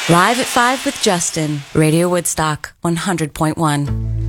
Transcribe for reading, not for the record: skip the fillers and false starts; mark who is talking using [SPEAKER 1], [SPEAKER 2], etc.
[SPEAKER 1] Live at 5 with Justin, Radio Woodstock, 100.1.